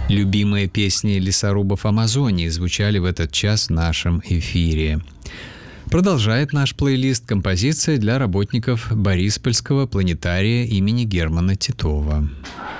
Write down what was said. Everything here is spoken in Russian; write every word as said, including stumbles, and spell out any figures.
Любимые песни лесорубов Амазонии звучали в этот час в нашем эфире. Продолжает наш плейлист композиция для работников Бориспольского планетария имени Германа Титова.